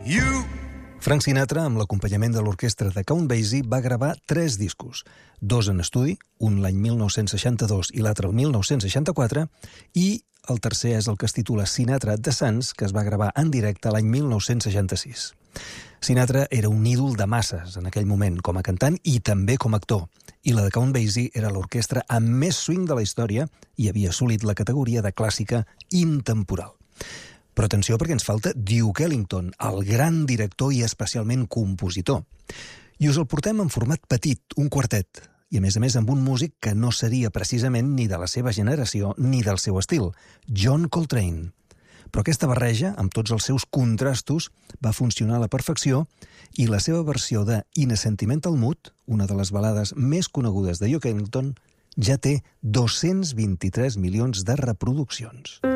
You. Frank Sinatra, amb l'acompanyament de l'orquestra de Count Basie, va gravar 3 discos, 2 en estudi, un l'any 1962 i l'altre el 1964, i el tercer és el que es titula Sinatra at the Sands, que es va gravar en directe l'any 1966. Sinatra era un ídol de masses en aquell moment, com a cantant i també com a actor, i la de Count Basie era l'orquestra amb més swing de la història i havia assolit la categoria de clàssica intemporal. Però atenció, perquè ens falta Duke Ellington, el gran director i especialment compositor. I us el portem en format petit, un quartet, i a més amb un músic que no seria precisament ni de la seva generació ni del seu estil, John Coltrane. Però aquesta barreja, amb tots els seus contrastos, va funcionar a la perfecció i la seva versió de In a Sentimental Mood, una de les balades més conegudes de Duke Ellington, ja té 223 milions de reproduccions.